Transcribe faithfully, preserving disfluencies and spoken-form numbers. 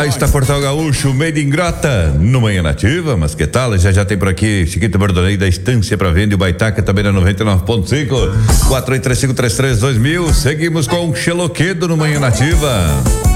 Aí está Portal Gaúcho, Made in Grota, no Manhã Nativa, mas que tal? Já já tem por aqui Chiquito Bordonei da Estância para Venda e o Baitaca também na noventa e nove ponto cinco, quatro oito três cinco três três dois mil. Seguimos com o Xeloquedo no Manhã Nativa.